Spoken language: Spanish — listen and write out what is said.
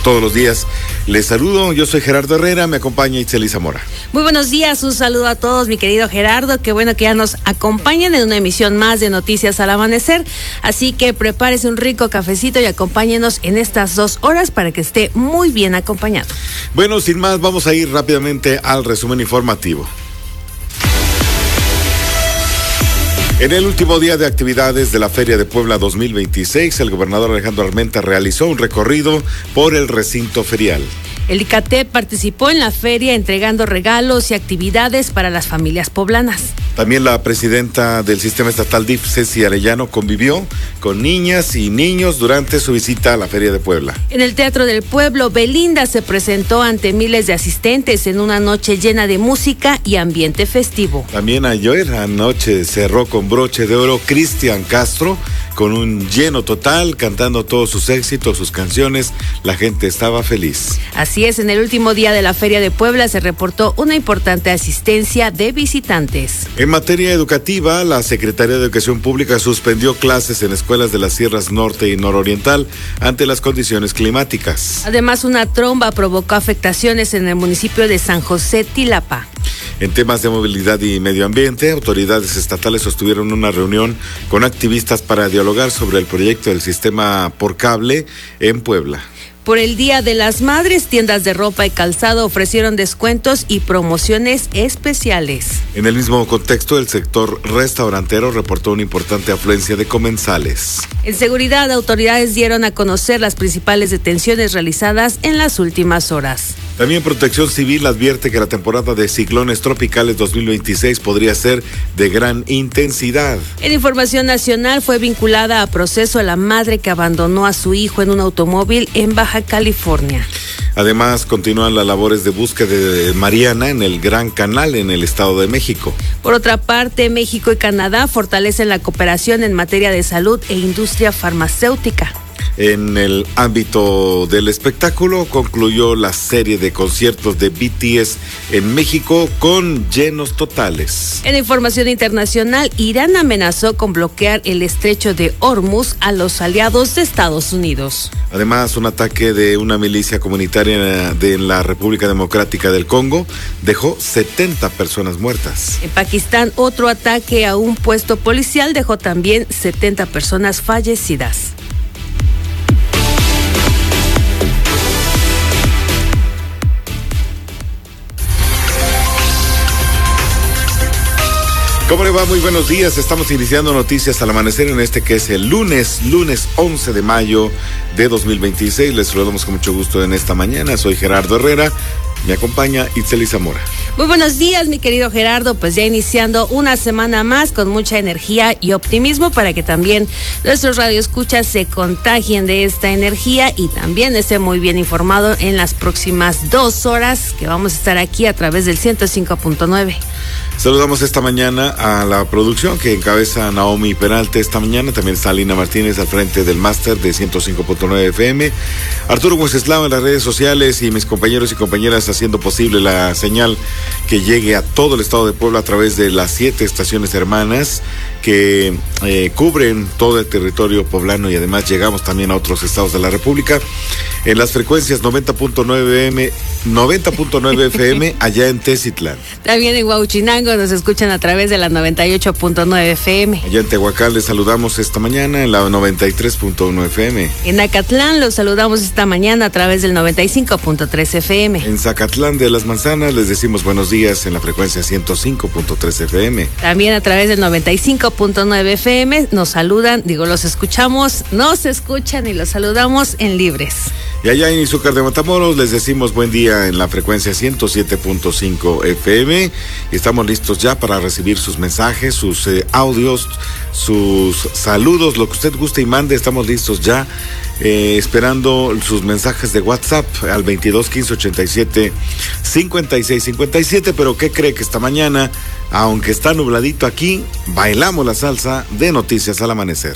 todos los días. Les saludo, yo soy Gerardo Herrera, me acompaña Itzeli Zamora. Muy buenos días, un saludo a todos, mi querido Gerardo. Qué bueno que ya nos acompañan en una emisión más de Noticias al Amanecer. Así que prepárese un rico cafecito y acompáñenos en estas 2 horas para que esté muy bien acompañado. Bueno, sin más, vamos a ir rápidamente al resumen informativo. En el último día de actividades de la Feria de Puebla 2026, el gobernador Alejandro Armenta realizó un recorrido por el recinto ferial. El ICATEP participó en la feria entregando regalos y actividades para las familias poblanas. También la presidenta del Sistema Estatal DIF, Ceci Arellano, convivió con niñas y niños durante su visita a la Feria de Puebla. En el Teatro del Pueblo, Belinda se presentó ante miles de asistentes en una noche llena de música y ambiente festivo. También ayer anoche cerró con broche de oro Cristian Castro, con un lleno total, cantando todos sus éxitos, sus canciones. La gente estaba feliz. Así es, en el último día de la Feria de Puebla se reportó una importante asistencia de visitantes. En materia educativa, la Secretaría de Educación Pública suspendió clases en escuelas de las sierras norte y nororiental ante las condiciones climáticas. Además, una tromba provocó afectaciones en el municipio de San José Tilapa. En temas de movilidad y medio ambiente, autoridades estatales sostuvieron una reunión con activistas para dialogar sobre el proyecto del sistema por cable en Puebla. Por el Día de las Madres, tiendas de ropa y calzado ofrecieron descuentos y promociones especiales. En el mismo contexto, el sector restaurantero reportó una importante afluencia de comensales. En seguridad, autoridades dieron a conocer las principales detenciones realizadas en las últimas horas. También Protección Civil advierte que la temporada de ciclones tropicales 2026 podría ser de gran intensidad. En información nacional, fue vinculada a proceso la madre que abandonó a su hijo en un automóvil en Baja California. Además, continúan las labores de búsqueda de Mariana en el Gran Canal en el Estado de México. Por otra parte, México y Canadá fortalecen la cooperación en materia de salud e industria farmacéutica. En el ámbito del espectáculo, concluyó la serie de conciertos de BTS en México con llenos totales. En información internacional, Irán amenazó con bloquear el estrecho de Hormuz a los aliados de Estados Unidos. Además, un ataque de una milicia comunitaria de la República Democrática del Congo dejó 70 personas muertas. En Pakistán, otro ataque a un puesto policial dejó también 70 personas fallecidas. ¿Cómo le va? Muy buenos días. Estamos iniciando Noticias al Amanecer en este que es el lunes 11 de mayo de 2026. Les saludamos con mucho gusto en esta mañana. Soy Gerardo Herrera. Me acompaña Itzeli Zamora. Muy buenos días, mi querido Gerardo. Pues ya iniciando una semana más con mucha energía y optimismo para que también nuestros radioescuchas se contagien de esta energía y también esté muy bien informado en las próximas 2 horas que vamos a estar aquí a través del 105.9. Saludamos esta mañana a la producción que encabeza Naomi Peralta esta mañana. También está Lina Martínez al frente del máster de 105.9 FM. Arturo Wenceslao en las redes sociales y mis compañeros y compañeras haciendo posible la señal que llegue a todo el estado de Puebla a través de las 7 estaciones hermanas que cubren todo el territorio poblano y además llegamos también a otros estados de la República. En las frecuencias 90.9 FM allá en Tecitlán. También en Huauchinango nos escuchan a través de la 98.9 FM. Allá en Tehuacán les saludamos esta mañana en la 93.1 FM. En Acatlán los saludamos esta mañana a través del 95.3 FM. En Zacatlán de las Manzanas les decimos buenos días en la frecuencia 105.3 FM. También a través del 95.9 FM nos saludan, nos escuchan y los saludamos en Libres. Y allá en Izúcar de Matamoros les decimos buen día en la frecuencia 107.5 FM. Y estamos listos ya para recibir sus mensajes, sus audios, sus saludos, lo que usted guste y mande. Estamos listos ya esperando sus mensajes de WhatsApp al 22 15 87 56 57. Pero ¿qué cree? Que esta mañana, aunque está nubladito aquí, bailamos la salsa de Noticias al Amanecer.